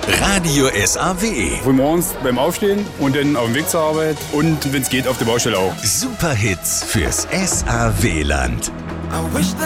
Radio SAW. Frühmorgens beim Aufstehen und dann auf dem Weg zur Arbeit und wenn es geht auf der Baustelle auch. Superhits fürs SAW-Land. I wish that